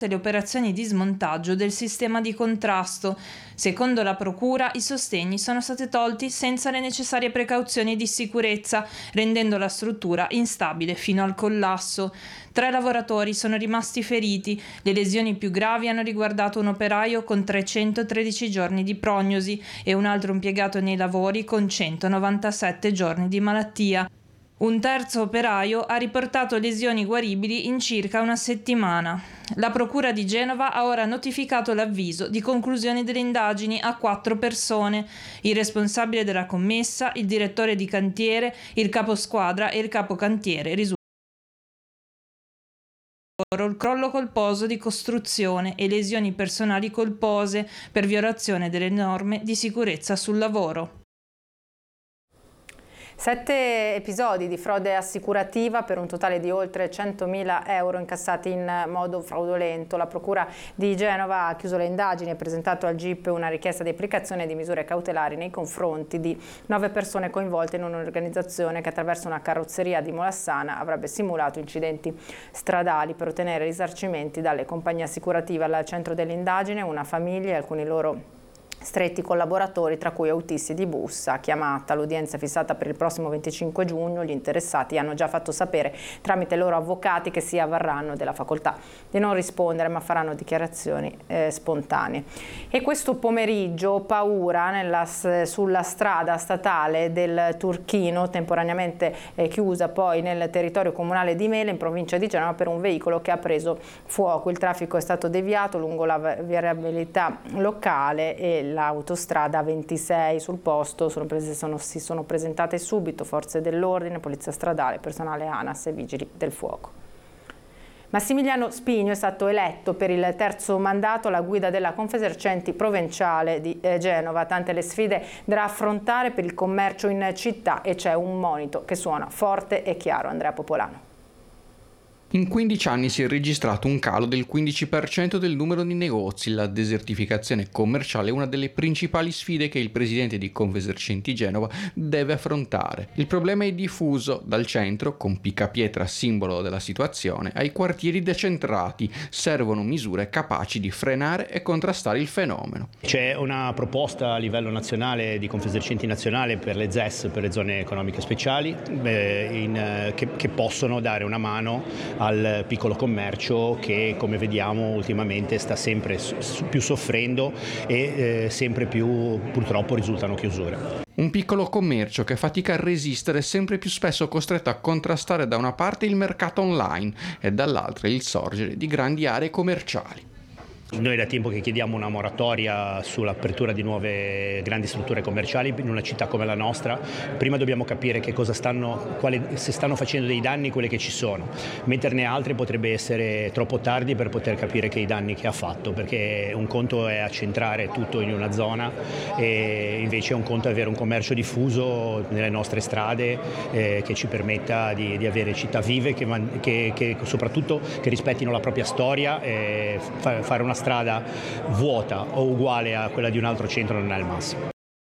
le operazioni di smontaggio del sistema di contrasto. Secondo la procura, i sostegni sono stati tolti senza le necessarie precauzioni di sicurezza, rendendo la struttura instabile fino al collasso. 3 lavoratori sono rimasti feriti. Le lesioni più gravi hanno riguardato un operaio con 313 giorni di prognosi e un altro impiegato nei lavori con 197 giorni di malattia. Un terzo operaio ha riportato lesioni guaribili in circa una settimana. La Procura di Genova ha ora notificato l'avviso di conclusione delle indagini a 4 persone: il responsabile della commessa, il direttore di cantiere, il caposquadra e il capocantiere. Risulta il crollo colposo di costruzione e lesioni personali colpose per violazione delle norme di sicurezza sul lavoro. 7 episodi di frode assicurativa per un totale di oltre 100.000 euro incassati in modo fraudolento. La Procura di Genova ha chiuso le indagini e presentato al GIP una richiesta di applicazione di misure cautelari nei confronti di 9 persone coinvolte in un'organizzazione che attraverso una carrozzeria di Molassana avrebbe simulato incidenti stradali per ottenere risarcimenti dalle compagnie assicurative. Al centro dell'indagine una famiglia e alcuni loro stretti collaboratori, tra cui autisti di bus. A chiamata, l'udienza è fissata per il prossimo 25 giugno. Gli interessati hanno già fatto sapere tramite i loro avvocati che si avvarranno della facoltà di non rispondere, ma faranno dichiarazioni spontanee. E questo pomeriggio paura sulla strada statale del Turchino, temporaneamente chiusa poi nel territorio comunale di Mele, in provincia di Genova, per un veicolo che ha preso fuoco. Il traffico è stato deviato lungo la viabilità locale e l'autostrada 26. Sul posto si sono presentate subito forze dell'ordine, polizia stradale, personale ANAS e vigili del fuoco. Massimiliano Spigno è stato eletto per il 3° mandato alla guida della Confesercenti Provinciale di Genova. Tante le sfide da affrontare per il commercio in città e c'è un monito che suona forte e chiaro. Andrea Popolano. In 15 anni si è registrato un calo del 15% del numero di negozi. La desertificazione commerciale è una delle principali sfide che il presidente di Confesercenti Genova deve affrontare. Il problema è diffuso dal centro, con Picapietra simbolo della situazione, ai quartieri decentrati. Servono misure capaci di frenare e contrastare il fenomeno. C'è una proposta a livello nazionale di Confesercenti Nazionale per le ZES, per le zone economiche speciali, che possono dare una mano al piccolo commercio che, come vediamo, ultimamente sta sempre più soffrendo e sempre più purtroppo risultano chiusure. Un piccolo commercio che fatica a resistere, sempre più spesso costretto a contrastare da una parte il mercato online e dall'altra il sorgere di grandi aree commerciali. Noi da tempo che chiediamo una moratoria sull'apertura di nuove grandi strutture commerciali in una città come la nostra. Prima dobbiamo capire che cosa se stanno facendo dei danni quelle che ci sono. Metterne altre potrebbe essere troppo tardi per poter capire che i danni che ha fatto, perché un conto è accentrare tutto in una zona e invece un conto è avere un commercio diffuso nelle nostre strade che ci permetta di avere città vive che soprattutto che rispettino la propria storia e fare una strada vuota o uguale a quella di un altro centro non è il massimo.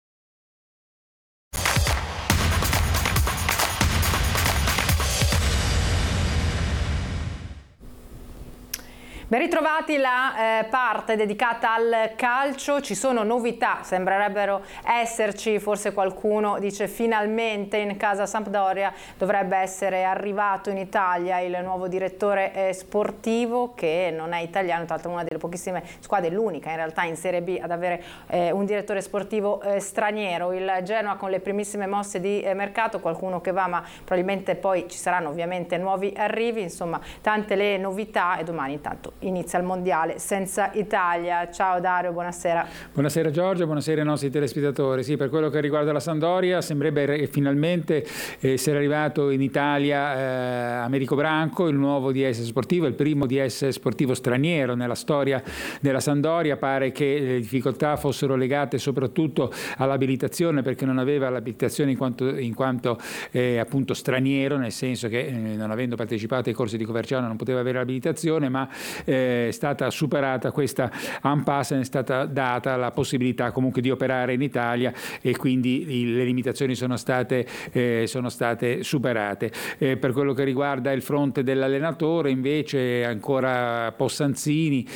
Ben ritrovati, la parte dedicata al calcio. Ci sono novità, sembrerebbero esserci, forse qualcuno dice finalmente in casa Sampdoria dovrebbe essere arrivato in Italia il nuovo direttore sportivo, che non è italiano, tra l'altro una delle pochissime squadre, l'unica in realtà in Serie B ad avere un direttore sportivo straniero. Il Genoa con le primissime mosse di mercato, qualcuno che va, ma probabilmente poi ci saranno ovviamente nuovi arrivi, insomma tante le novità, e domani intanto inizia il mondiale senza Italia. Ciao Dario, buonasera. Buonasera Giorgio, buonasera ai nostri telespettatori. Sì, per quello che riguarda la Sampdoria sembrerebbe che finalmente sia arrivato in Italia Americo Branco, il nuovo DS sportivo, il primo DS sportivo straniero nella storia della Sampdoria. Pare che le difficoltà fossero legate soprattutto all'abilitazione, perché non aveva l'abilitazione in quanto appunto straniero, nel senso che non avendo partecipato ai corsi di Coverciano non poteva avere l'abilitazione, ma è stata superata questa impasse, è stata data la possibilità comunque di operare in Italia e quindi le limitazioni sono state superate. Per quello che riguarda il fronte dell'allenatore invece ancora Possanzini